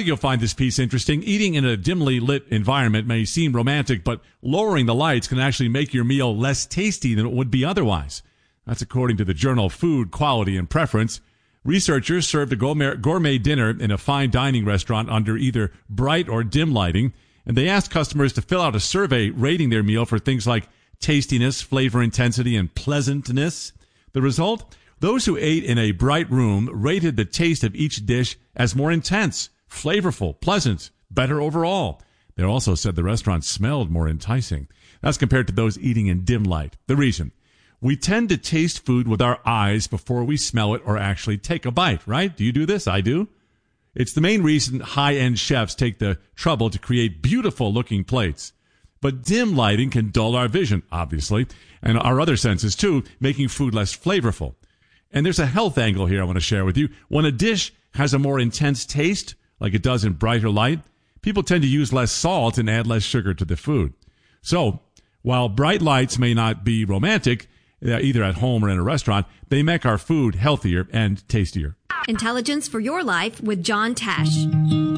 think you'll find this piece interesting. Eating in a dimly lit environment may seem romantic, but lowering the lights can actually make your meal less tasty than it would be otherwise. That's according to the journal Food Quality and Preference. Researchers served a gourmet dinner in a fine dining restaurant under either bright or dim lighting, and they asked customers to fill out a survey rating their meal for things like tastiness, flavor intensity, and pleasantness. The result? Those who ate in a bright room rated the taste of each dish as more intense, flavorful, pleasant, better overall. They also said the restaurant smelled more enticing. That's compared to those eating in dim light. The reason? We tend to taste food with our eyes before we smell it or actually take a bite, right? Do you do this? I do. It's the main reason high-end chefs take the trouble to create beautiful-looking plates. But dim lighting can dull our vision, obviously, and our other senses too, making food less flavorful. And there's a health angle here I want to share with you. When a dish has a more intense taste, like it does in brighter light, people tend to use less salt and add less sugar to the food. So, while bright lights may not be romantic, either at home or in a restaurant, they make our food healthier and tastier. Intelligence for your life with John Tesh.